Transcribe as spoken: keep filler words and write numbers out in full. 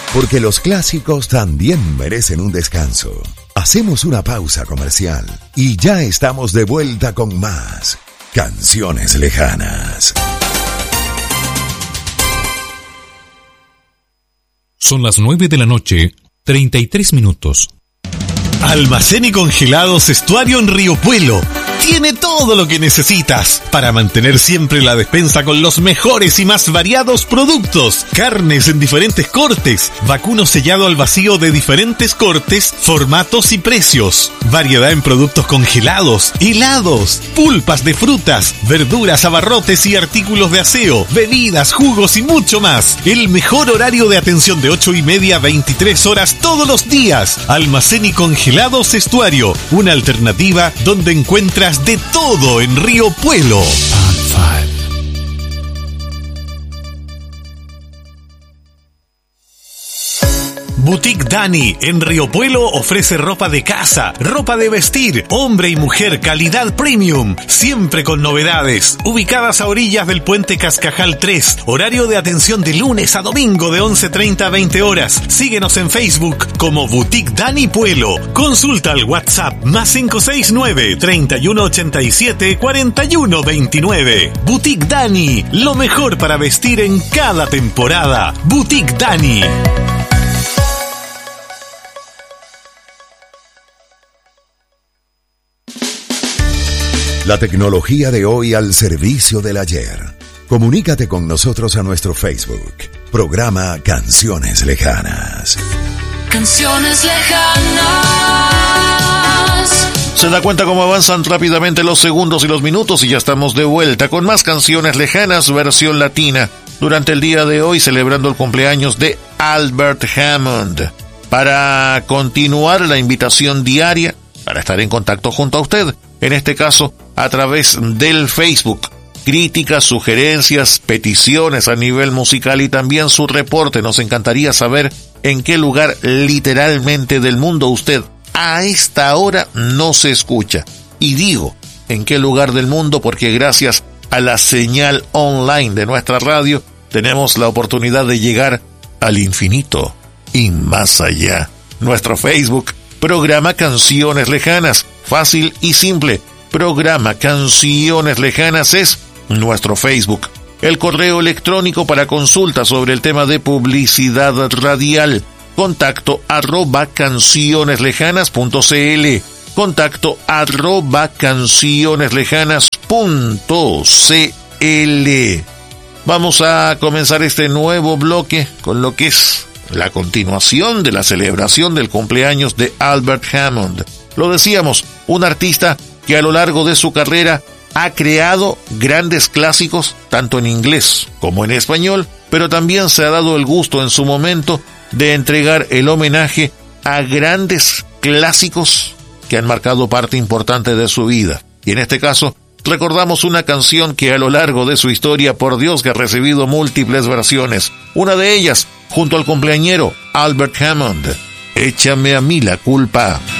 Porque los clásicos también merecen un descanso. Hacemos una pausa comercial y ya estamos de vuelta con más Canciones Lejanas. Son las nueve de la noche, treinta y tres minutos. Almacén y Congelados Estuario en Río Puelo. Tiene todo lo que necesitas para mantener siempre la despensa con los mejores y más variados productos. Carnes en diferentes cortes, vacuno sellado al vacío de diferentes cortes, formatos y precios. Variedad en productos congelados, helados, pulpas de frutas, verduras, abarrotes y artículos de aseo, bebidas, jugos y mucho más. El mejor horario de atención de ocho y media a veintitrés horas todos los días. Almacén y Congelados Estuario, una alternativa donde encuentras de todo en Río Puelo. Boutique Dani en Río Puelo ofrece ropa de casa, ropa de vestir, hombre y mujer, calidad premium, siempre con novedades. Ubicadas a orillas del puente Cascajal tres, horario de atención de lunes a domingo de once treinta a veinte horas. Síguenos en Facebook como Boutique Dani Puelo. Consulta al WhatsApp más cinco seis nueve, treinta y uno ochenta y siete, cuarenta y uno veintinueve. Boutique Dani, lo mejor para vestir en cada temporada. Boutique Dani. La tecnología de hoy al servicio del ayer. Comunícate con nosotros a nuestro Facebook. Programa Canciones Lejanas. Canciones Lejanas. Se da cuenta cómo avanzan rápidamente los segundos y los minutos y ya estamos de vuelta con más Canciones Lejanas versión latina. Durante el día de hoy celebrando el cumpleaños de Albert Hammond. Para continuar la invitación diaria para estar en contacto junto a usted. En este caso, a través del Facebook. Críticas, sugerencias, peticiones a nivel musical y también su reporte. Nos encantaría saber en qué lugar literalmente del mundo usted a esta hora no se escucha. Y digo, en qué lugar del mundo porque gracias a la señal online de nuestra radio tenemos la oportunidad de llegar al infinito y más allá. Nuestro Facebook, Programa Canciones Lejanas. Fácil y simple. Programa Canciones Lejanas es nuestro Facebook. El correo electrónico para consulta sobre el tema de publicidad radial. Contacto arroba cancioneslejanas punto cl. Contacto arroba cancioneslejanas punto cl. Vamos a comenzar este nuevo bloque con lo que es la continuación de la celebración del cumpleaños de Albert Hammond. Lo decíamos, un artista que a lo largo de su carrera ha creado grandes clásicos, tanto en inglés como en español, pero también se ha dado el gusto en su momento de entregar el homenaje a grandes clásicos que han marcado parte importante de su vida. Y en este caso, recordamos una canción que a lo largo de su historia, por Dios, que ha recibido múltiples versiones. Una de ellas, junto al cumpleañero Albert Hammond, Échame a mí la culpa.